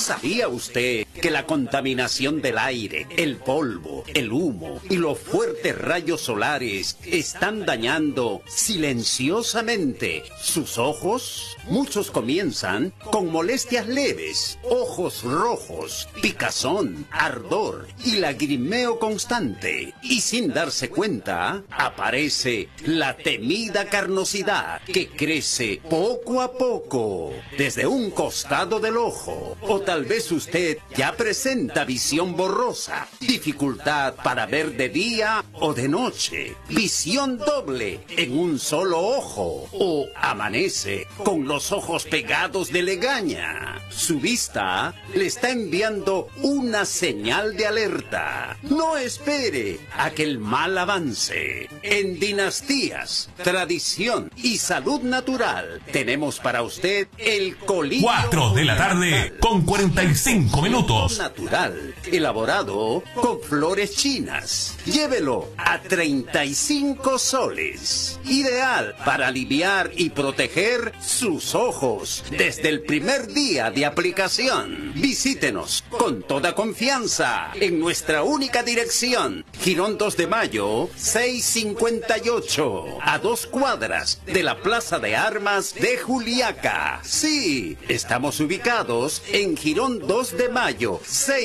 ¿Sabía usted que la contaminación del aire, el polvo, el humo y los fuertes rayos solares están dañando silenciosamente sus ojos? Muchos comienzan con molestias leves, ojos rojos, picazón, ardor y lagrimeo constante. Y sin darse cuenta, aparece la temida carnosidad que crece poco a poco desde un costado del ojo. O tal vez usted ya presenta visión borrosa, dificultad para ver de día o de noche, visión doble en un solo ojo, o amanece con los ojos pegados de legaña. Su vista le está enviando una señal de alerta. No espere a que el mal avance. En Dinastías, Tradición y Salud Natural tenemos para usted el colillo 4 de la tarde con 45 minutos. Natural, elaborado con flores chinas. Llévelo a 35 soles. Ideal para aliviar y proteger sus ojos desde el primer día de aplicación. Visítenos con toda confianza en nuestra única dirección, Girón 2 de Mayo, 658, a 2 cuadras de la Plaza de Armas de Juliaca. Sí, estamos ubicados en Girón 2 de Mayo,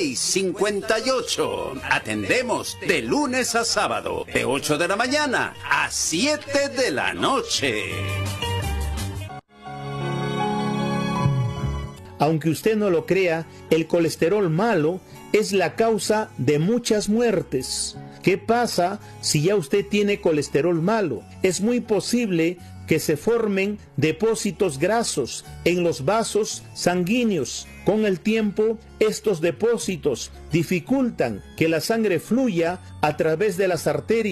658. Atendemos de lunes a sábado, de 8 de la mañana a 7 de la noche. Aunque usted no lo crea, el colesterol malo es la causa de muchas muertes. ¿Qué pasa si ya usted tiene colesterol malo? Es muy posible que se formen depósitos grasos en los vasos sanguíneos. Con el tiempo, estos depósitos dificultan que la sangre fluya a través de las arterias